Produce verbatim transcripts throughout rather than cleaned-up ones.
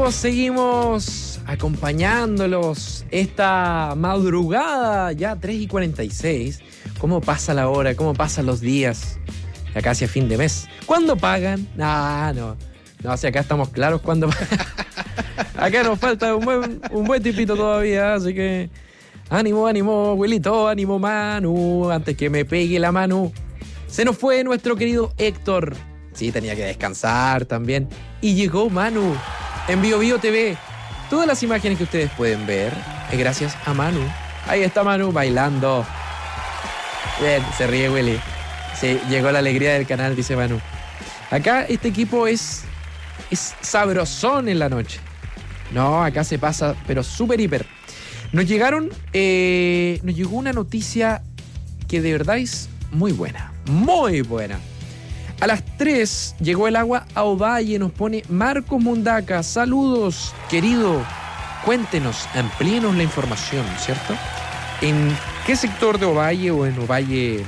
amigos, seguimos acompañándolos esta madrugada, ya tres y cuarenta y seis. ¿Cómo pasa la hora? ¿Cómo pasan los días? Ya casi a fin de mes. ¿Cuándo pagan? Ah, no. No, si acá estamos claros cuándo pagan. Acá nos falta un buen, un buen tipito todavía, así que ánimo, ánimo, abuelito, ánimo, Manu, antes que me pegue la mano. Se nos fue nuestro querido Héctor. Sí, tenía que descansar también. Y llegó Manu en Bio Bio T V. Todas las imágenes que ustedes pueden ver es gracias a Manu. Ahí está Manu bailando. Bien, se ríe Willy. Sí, llegó la alegría del canal, dice Manu. Acá este equipo es, es sabrosón en la noche. No, acá se pasa, pero súper hiper. Nos llegaron, eh, nos llegó una noticia que de verdad es muy buena. Muy buena. A las tres llegó el agua a Ovalle, nos pone Marcos Mundaca. Saludos, querido. Cuéntenos, amplíenos la información, ¿cierto? ¿En qué sector de Ovalle o en Ovalle,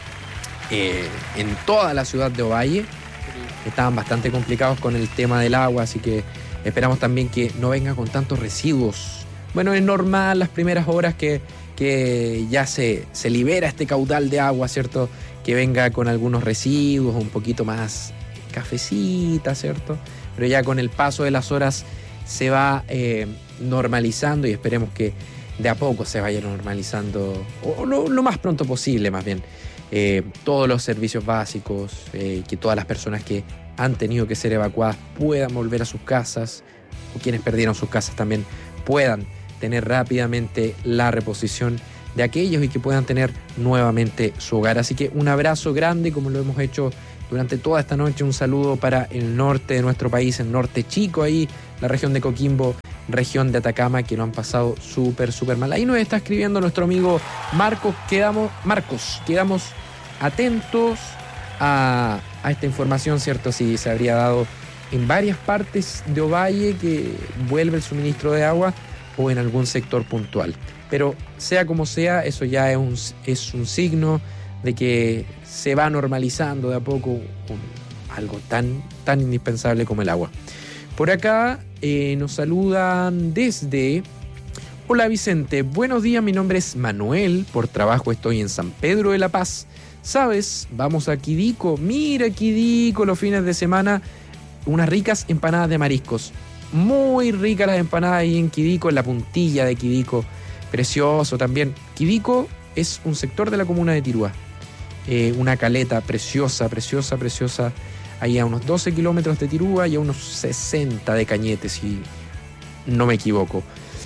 eh, en toda la ciudad de Ovalle? Estaban bastante complicados con el tema del agua, así que esperamos también que no venga con tantos residuos. Bueno, es normal las primeras horas que, que ya se, se libera este caudal de agua, ¿cierto? Que venga con algunos residuos, un poquito más cafecita, ¿cierto? Pero ya con el paso de las horas se va eh, normalizando y esperemos que de a poco se vaya normalizando, o lo, lo más pronto posible más bien, eh, todos los servicios básicos, eh, que todas las personas que han tenido que ser evacuadas puedan volver a sus casas, o quienes perdieron sus casas también puedan tener rápidamente la reposición de aquellos y que puedan tener nuevamente su hogar. Así que un abrazo grande, como lo hemos hecho durante toda esta noche. Un saludo para el norte de nuestro país, el norte chico, ahí la región de Coquimbo, región de Atacama, que lo han pasado súper, súper mal. Ahí nos está escribiendo nuestro amigo Marcos. Quedamos, Marcos, quedamos atentos a, a esta información, ¿cierto? Si se habría dado en varias partes de Ovalle que vuelve el suministro de agua o en algún sector puntual. Pero sea como sea, eso ya es un, es un signo de que se va normalizando de a poco un, algo tan, tan indispensable como el agua. Por acá eh, nos saludan desde... Hola Vicente, buenos días, mi nombre es Manuel, por trabajo estoy en San Pedro de la Paz. ¿Sabes? Vamos a Quidico, mira Quidico, los fines de semana, unas ricas empanadas de mariscos. Muy ricas las empanadas ahí en Quidico, en la puntilla de Quidico. Precioso también. Quidico es un sector de la comuna de Tirúa. Eh, una caleta preciosa, preciosa, preciosa. Ahí a unos doce kilómetros de Tirúa y a unos sesenta de Cañete, si no me equivoco.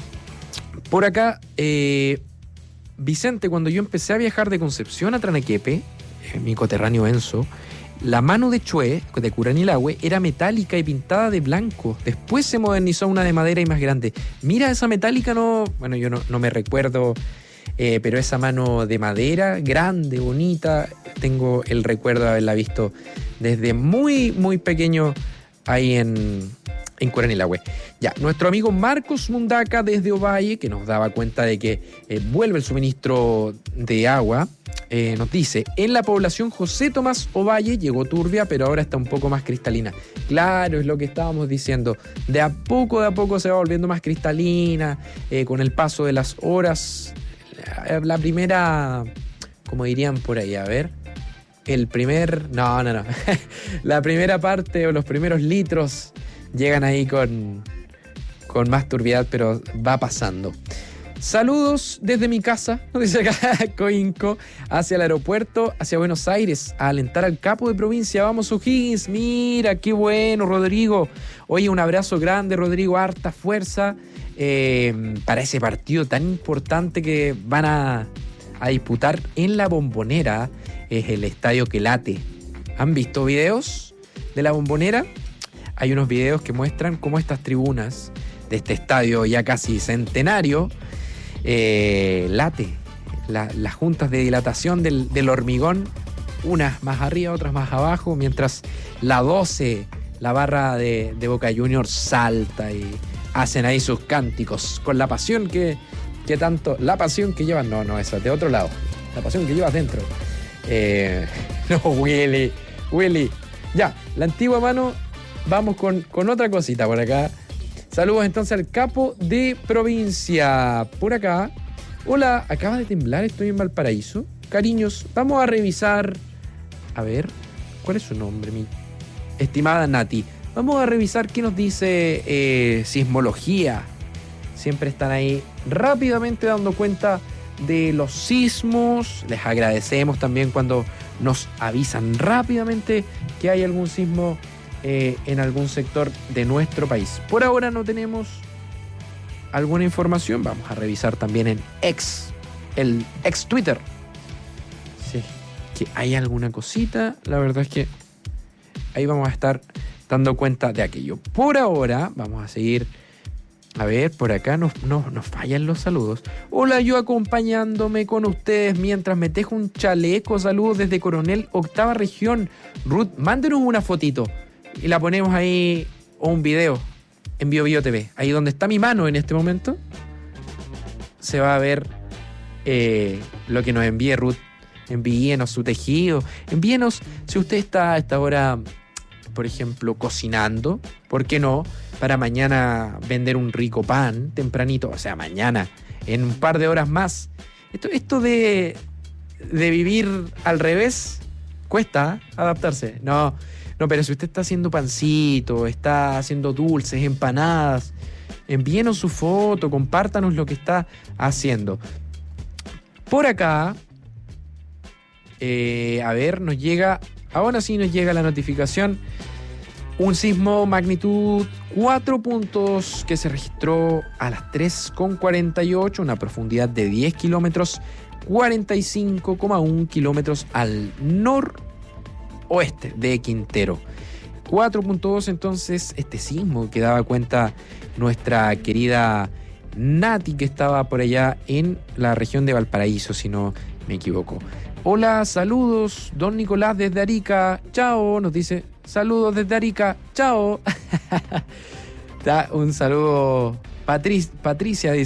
Por acá, eh, Vicente, cuando yo empecé a viajar de Concepción a Tranequepe, eh, mi coterráneo Enzo, la mano de Chue, de Curanilahue, era metálica y pintada de blanco. Después se modernizó una de madera y más grande. Mira, esa metálica no... Bueno, yo no, no me recuerdo, eh, pero esa mano de madera, grande, bonita, tengo el recuerdo de haberla visto desde muy, muy pequeño ahí en, en Curanilahue. Ya, nuestro amigo Marcos Mundaca desde Ovalle, que nos daba cuenta de que eh, vuelve el suministro de agua, Eh, nos dice, en la población José Tomás Ovalle llegó turbia, pero ahora está un poco más cristalina. Claro, es lo que estábamos diciendo. De a poco, de a poco se va volviendo más cristalina, eh, con el paso de las horas. La, la primera, como dirían por ahí, a ver, el primer, no, no, no. La primera parte o los primeros litros llegan ahí con, con más turbiedad, pero va pasando. Saludos desde mi casa, dice acá Coinco, hacia el aeropuerto, hacia Buenos Aires, a alentar al capo de provincia. Vamos, O'Higgins, mira, qué bueno, Rodrigo. Oye, un abrazo grande, Rodrigo, harta fuerza eh, para ese partido tan importante que van a, a disputar en La Bombonera, es el estadio que late. ¿Han visto videos de La Bombonera? Hay unos videos que muestran cómo estas tribunas de este estadio ya casi centenario Eh, late, la, las juntas de dilatación del, del hormigón, unas más arriba, otras más abajo, mientras la doce, la barra de, de Boca Juniors, salta y hacen ahí sus cánticos con la pasión que, que tanto, la pasión que llevan, no, no, esa de otro lado, la pasión que llevas dentro. Eh, no, Willy, Willy, ya, la antigua mano, vamos con, con otra cosita por acá. Saludos entonces al capo de provincia. Por acá. Hola, acaba de temblar, estoy en Valparaíso. Cariños, vamos a revisar. A ver, ¿cuál es su nombre, mi estimada Nati? Vamos a revisar qué nos dice eh, sismología. Siempre están ahí rápidamente dando cuenta de los sismos. Les agradecemos también cuando nos avisan rápidamente que hay algún sismo eh, en algún sector de nuestro país. Por ahora no tenemos alguna información. Vamos a revisar también en X, el ex Twitter. Sí, que hay alguna cosita. La verdad es que ahí vamos a estar dando cuenta de aquello. Por ahora vamos a seguir. A ver, por acá nos, nos, nos fallan los saludos. Hola, yo acompañándome con ustedes mientras me tejo un chaleco. Saludos desde Coronel, octava región. Ruth, mándenos una fotito y la ponemos ahí, o un video en Bio Bio T V. Ahí donde está mi mano en este momento se va a ver eh, lo que nos envíe Ruth. Envíenos su tejido. Envíenos, si usted está a esta hora, por ejemplo, cocinando, ¿por qué no? Para mañana vender un rico pan tempranito, o sea, mañana, en un par de horas más. Esto, esto de, de vivir al revés cuesta, ¿eh? Adaptarse. No, no, pero si usted está haciendo pancito, está haciendo dulces, empanadas, envíenos su foto, compártanos lo que está haciendo. Por acá, eh, a ver, nos llega, ahora sí nos llega la notificación. Un sismo magnitud cuatro puntos que se registró a las tres con cuarenta y ocho, una profundidad de diez kilómetros, cuarenta y cinco coma uno kilómetros al noroeste de Quintero. cuatro punto dos entonces este sismo que daba cuenta nuestra querida Nati, que estaba por allá en la región de Valparaíso, si no me equivoco. Hola, saludos, don Nicolás desde Arica, chao, nos dice, saludos desde Arica, chao. Da un saludo, Patric- Patricia dice.